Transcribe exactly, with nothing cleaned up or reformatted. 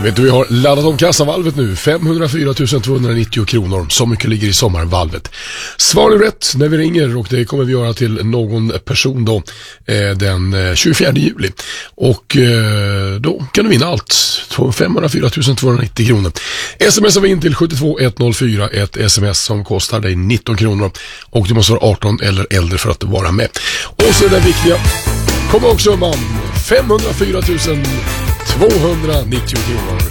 Vet du, vi har laddat om kassavalvet nu. femhundrafyra tusen tvåhundranittio kronor. Så mycket ligger i sommarvalvet. Svar är rätt när vi ringer, och det kommer vi göra till någon person då eh, den tjugofjärde juli. Och eh, då kan du vinna allt. femhundrafyra tusen tvåhundranittio kronor. Smsar vi in till sju två ett noll fyra, ett sms som kostar dig nitton kronor. Och du måste vara arton eller äldre för att vara med. Och så är det viktiga. Kommer också man femhundrafyra tusen tvåhundranittio kronor.